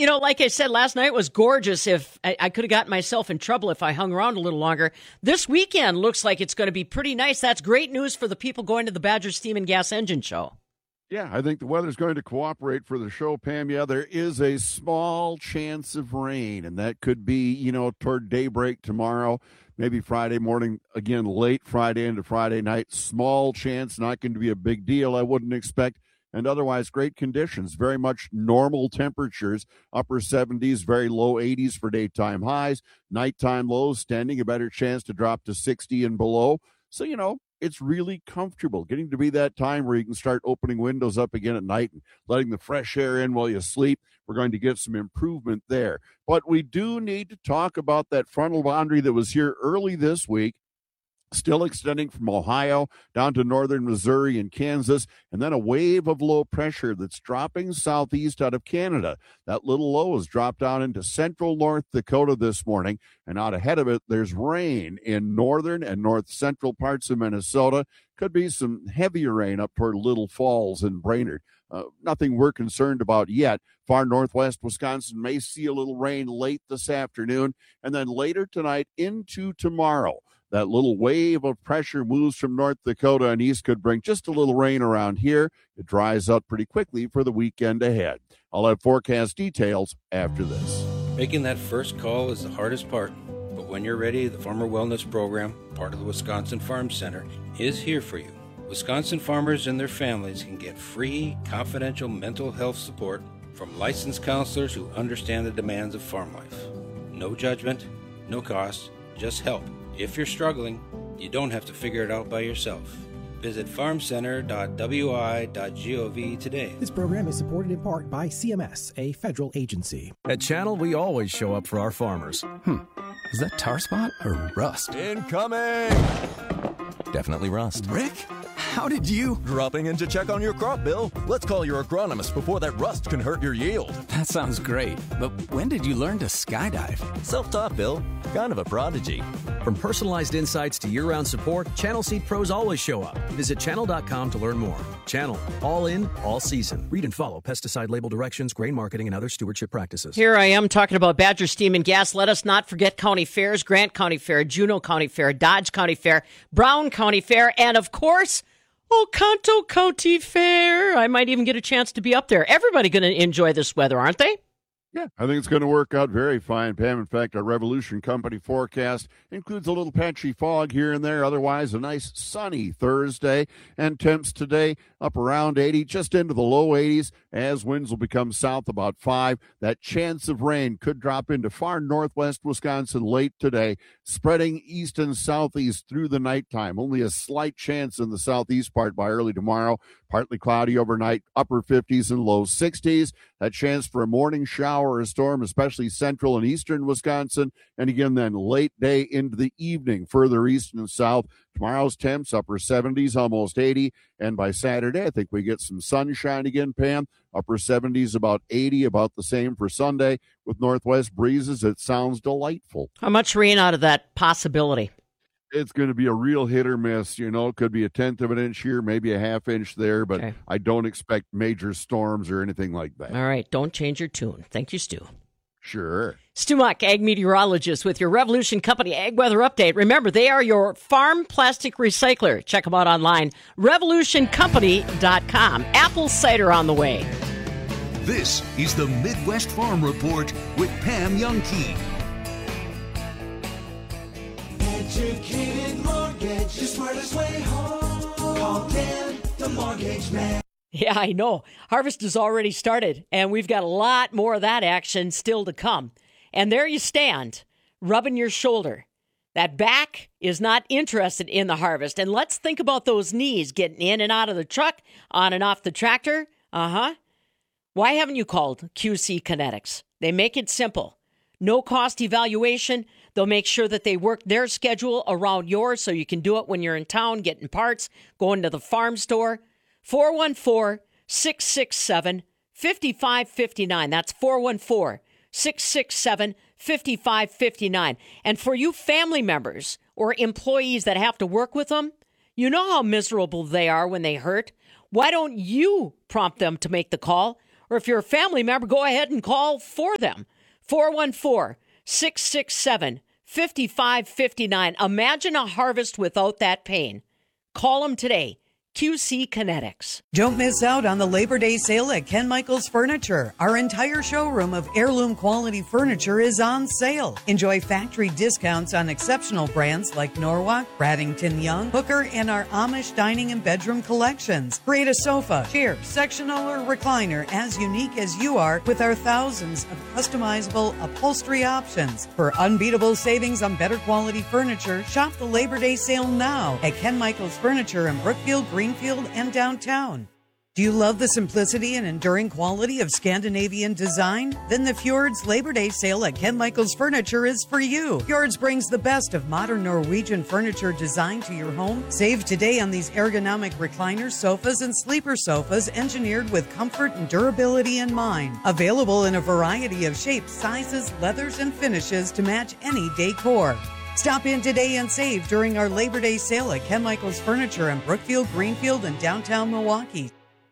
Like I said, last night was gorgeous. If I could have gotten myself in trouble if I hung around a little longer. This weekend looks like it's going to be pretty nice. That's great news for the people going to the Badger Steam and Gas Engine Show. Yeah, I think the weather's going to cooperate for the show, Pam. Yeah, there is a small chance of rain, and that could be, toward daybreak tomorrow, maybe Friday morning, again, late Friday into Friday night. Small chance, not going to be a big deal, I wouldn't expect. And otherwise, great conditions, very much normal temperatures, upper 70s, very low 80s for daytime highs, nighttime lows, standing a better chance to drop to 60 and below. So, it's really comfortable, getting to be that time where you can start opening windows up again at night and letting the fresh air in while you sleep. We're going to get some improvement there. But we do need to talk about that frontal boundary that was here early this week, still extending from Ohio down to northern Missouri and Kansas, and then a wave of low pressure that's dropping southeast out of Canada. That little low has dropped down into central North Dakota this morning, and out ahead of it, there's rain in northern and north central parts of Minnesota. Could be some heavier rain up toward Little Falls and Brainerd. Nothing we're concerned about yet. Far northwest Wisconsin may see a little rain late this afternoon, and then later tonight into tomorrow. That little wave of pressure moves from North Dakota and east, could bring just a little rain around here. It dries out pretty quickly for the weekend ahead. I'll have forecast details after this. Making that first call is the hardest part. But when you're ready, the Farmer Wellness Program, part of the Wisconsin Farm Center, is here for you. Wisconsin farmers and their families can get free, confidential mental health support from licensed counselors who understand the demands of farm life. No judgment, no cost, just help. If you're struggling, you don't have to figure it out by yourself. Visit farmcenter.wi.gov today. This program is supported in part by CMS, a federal agency. At Channel, we always show up for our farmers. Is that tar spot or rust? Incoming! Definitely rust. Rick, how did you? Dropping in to check on your crop, Bill. Let's call your agronomist before that rust can hurt your yield. That sounds great, but when did you learn to skydive? Self-taught, Bill. Kind of a prodigy. From personalized insights to year-round support, Channel Seed Pros always show up. Visit channel.com to learn more. Channel, all in, all season. Read and follow pesticide label directions, grain marketing, and other stewardship practices. Here I am talking about Badger Steam and Gas. Let us not forget county fairs, Grant County Fair, Juneau County Fair, Dodge County Fair, Brown County Fair, and of course, Oconto County Fair. I might even get a chance to be up there. Everybody going to enjoy this weather, aren't they? Yeah, I think it's going to work out very fine, Pam. In fact, our Revolution Company forecast includes a little patchy fog here and there. Otherwise, a nice sunny Thursday. And temps today up around 80, just into the low 80s, as winds will become south about 5. That chance of rain could drop into far northwest Wisconsin late today, spreading east and southeast through the nighttime. Only a slight chance in the southeast part by early tomorrow. Partly cloudy overnight, upper 50s and low 60s. That chance for a morning shower or a storm, especially central and eastern Wisconsin. And again, then late day into the evening, further east and south. Tomorrow's temps, upper 70s, almost 80. And by Saturday, I think we get some sunshine again, Pam. Upper 70s, about 80, about the same for Sunday. With northwest breezes, it sounds delightful. How much rain out of that possibility? It's going to be a real hit or miss. It could be a 1/10 of an inch here, maybe a half inch there, but okay. I don't expect major storms or anything like that. All right. Don't change your tune. Thank you, Stu. Sure. Stu Muck, ag meteorologist with your Revolution Company Ag Weather Update. Remember, they are your farm plastic recycler. Check them out online. RevolutionCompany.com. Apple cider on the way. This is the Midwest Farm Report with Pam Youngkey. Educated Mortgage, the smartest way home. Call Dan, the mortgage man. Yeah, I know. Harvest has already started, and we've got a lot more of that action still to come. And there you stand, rubbing your shoulder. That back is not interested in the harvest. And let's think about those knees getting in and out of the truck, on and off the tractor. Why haven't you called QC Kinetics? They make it simple. No cost evaluation. They'll make sure that they work their schedule around yours so you can do it when you're in town, getting parts, going to the farm store. 414-667-5559. That's 414-667-5559. And for you family members or employees that have to work with them, you know how miserable they are when they hurt. Why don't you prompt them to make the call? Or if you're a family member, go ahead and call for them. 414-667-5559. Imagine a harvest without that pain. Call them today. QC Kinetics. Don't miss out on the Labor Day sale at Ken Michaels Furniture. Our entire showroom of heirloom quality furniture is on sale. Enjoy factory discounts on exceptional brands like Norwalk, Bradington Young, Hooker, and our Amish dining and bedroom collections. Create a sofa, chair, sectional, or recliner as unique as you are with our thousands of customizable upholstery options. For unbeatable savings on better quality furniture, shop the Labor Day sale now at Ken Michaels Furniture in Brookfield, Greenfield, and downtown. Do you love the simplicity and enduring quality of Scandinavian design? Then the Fjords Labor Day sale at Ken Michaels Furniture is for you. Fjords brings the best of modern Norwegian furniture design to your home. Save today on these ergonomic recliners, sofas, and sleeper sofas engineered with comfort and durability in mind. Available in a variety of shapes, sizes, leathers, and finishes to match any decor. Stop in today and save during our Labor Day sale at Ken Michaels Furniture in Brookfield, Greenfield, and downtown Milwaukee.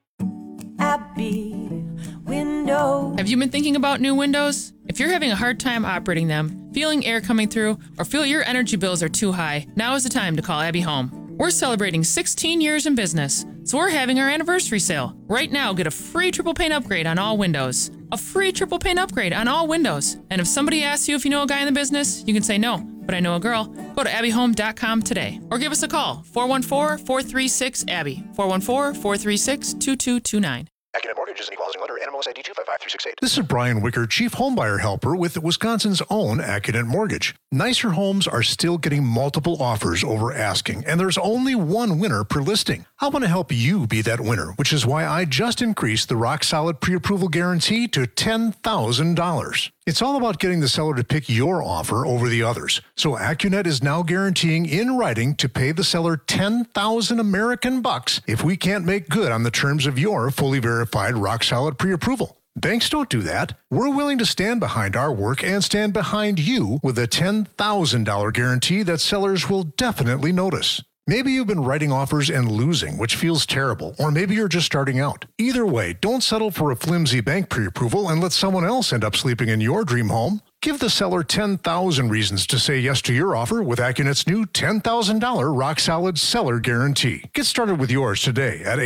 Abby Windows. Have you been thinking about new windows? If you're having a hard time operating them, feeling air coming through, or feel your energy bills are too high, now is the time to call Abby Home. We're celebrating 16 years in business, so we're having our anniversary sale. Right now, get a free triple pane upgrade on all windows. A free triple pane upgrade on all windows. And if somebody asks you if you know a guy in the business, you can say no, but I know a girl. Go to abbyhome.com today or give us a call, 414-436-ABBY, 414-436-2229. Accunet Mortgage is an equal housing lender. NMLS ID 255368. This is Brian Wicker, Chief Homebuyer Helper with Wisconsin's own Accunet Mortgage. Nicer homes are still getting multiple offers over asking, and there's only one winner per listing. I want to help you be that winner, which is why I just increased the rock-solid pre-approval guarantee to $10,000. It's all about getting the seller to pick your offer over the others. So Accunet is now guaranteeing in writing to pay the seller 10,000 American bucks if we can't make good on the terms of your fully verified rock-solid pre-approval. Banks don't do that. We're willing to stand behind our work and stand behind you with a $10,000 guarantee that sellers will definitely notice. Maybe you've been writing offers and losing, which feels terrible, or maybe you're just starting out. Either way, don't settle for a flimsy bank pre-approval and let someone else end up sleeping in your dream home. Give the seller 10,000 reasons to say yes to your offer with Accunet's new $10,000 rock-solid seller guarantee. Get started with yours today at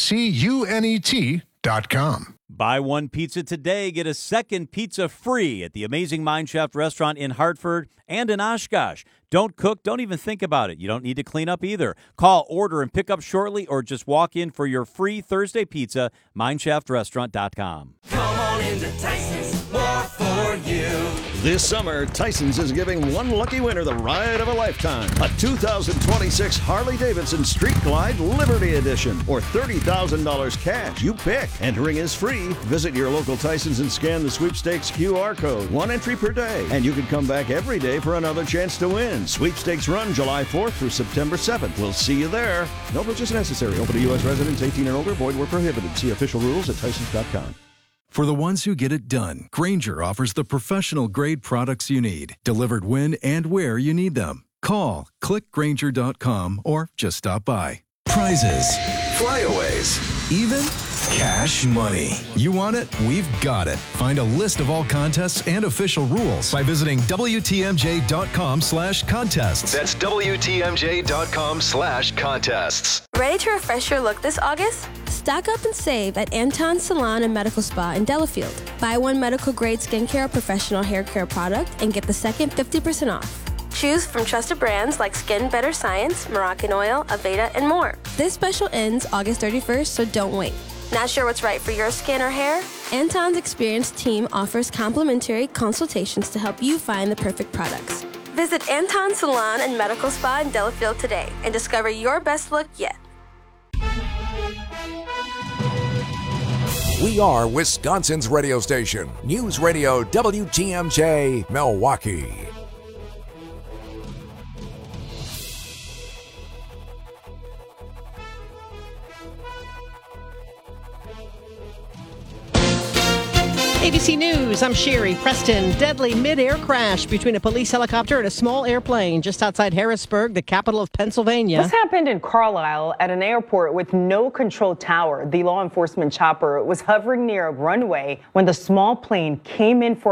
accunet.com. Buy one pizza today, get a second pizza free at the Amazing Mineshaft restaurant in Hartford and in Oshkosh. Don't cook, don't even think about it. You don't need to clean up either. Call, order, and pick up shortly, or just walk in for your free Thursday pizza, mineshaft.com. Come on into Tyson's, more for you. This summer, Tyson's is giving one lucky winner the ride of a lifetime. A 2026 Harley-Davidson Street Glide Liberty Edition or $30,000 cash. You pick. Entering is free. Visit your local Tyson's and scan the sweepstakes QR code. One entry per day. And you can come back every day for another chance to win. Sweepstakes run July 4th through September 7th. We'll see you there. No purchase necessary. Open to U.S. residents 18 and older. Void where prohibited. See official rules at Tysons.com. For the ones who get it done, Grainger offers the professional-grade products you need, delivered when and where you need them. Call, click Grainger.com, or just stop by. Prizes, flyaways, even cash money. You want it? We've got it. Find a list of all contests and official rules by visiting WTMJ.com/contests. That's WTMJ.com/contests. Ready to refresh your look this August? Stock up and save at Anton Salon and Medical Spa in Delafield. Buy one medical-grade skincare or professional hair care product and get the second 50% off. Choose from trusted brands like Skin Better Science, Moroccan Oil, Aveda, and more. This special ends August 31st, so don't wait. Not sure what's right for your skin or hair? Anton's experienced team offers complimentary consultations to help you find the perfect products. Visit Anton Salon and Medical Spa in Delafield today and discover your best look yet. We are Wisconsin's radio station, News Radio WTMJ, Milwaukee. ABC News, I'm Sherry Preston. Deadly mid-air crash between a police helicopter and a small airplane just outside Harrisburg, the capital of Pennsylvania. This happened in Carlisle at an airport with no control tower. The law enforcement chopper was hovering near a runway when the small plane came in for